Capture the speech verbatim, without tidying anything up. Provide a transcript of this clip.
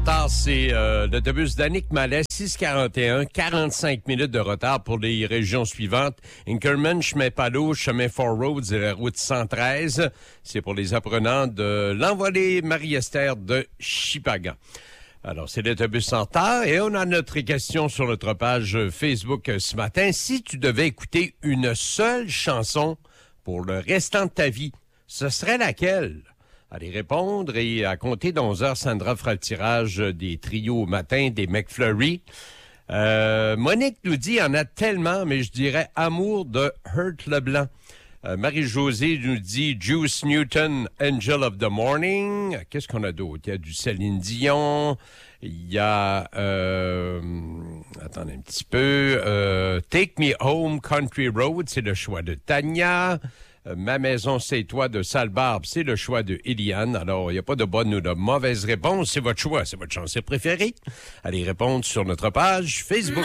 C'est euh, l'autobus d'Annick Mallet, six quarante et un, quarante-cinq minutes de retard pour les régions suivantes. Inkerman, Chemin-Palo, chemin Four Roads et la route cent treize. C'est pour les apprenants de l'envolée Marie-Esther de Chipagan. Alors, c'est l'autobus en retard et on a notre question sur notre page Facebook ce matin. Si tu devais écouter une seule chanson pour le restant de ta vie, ce serait laquelle? Allez répondre et à compter d'onze heures, Sandra fera le tirage des trios au matin des McFlurry. Euh, Monique nous dit, il y en a tellement, mais je dirais Amour de Hurt Leblanc. Euh, Marie-Josée nous dit Juice Newton, Angel of the Morning. Qu'est-ce qu'on a d'autre? Il y a du Céline Dion. Il y a, euh, attendez un petit peu, euh, Take Me Home, Country Road, c'est le choix de Tania. Euh, Ma maison, c'est toi de Salbarbe, c'est le choix de Eliane. Alors, il n'y a pas de bonne ou de mauvaise réponse, c'est votre choix, c'est votre chanson préférée. Allez répondre sur notre page Facebook.